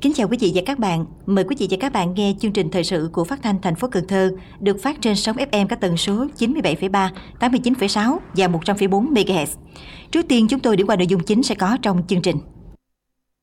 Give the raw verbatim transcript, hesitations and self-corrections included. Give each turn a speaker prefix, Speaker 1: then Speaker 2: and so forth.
Speaker 1: Kính chào quý vị và các bạn. Mời quý vị và các bạn nghe chương trình thời sự của Phát thanh thành phố Cần Thơ được phát trên sóng ép em các tần số chín mươi bảy phẩy ba, tám mươi chín phẩy sáu và một trăm phẩy bốn mê ga héc. Trước tiên chúng tôi điểm qua nội dung chính sẽ có trong chương trình.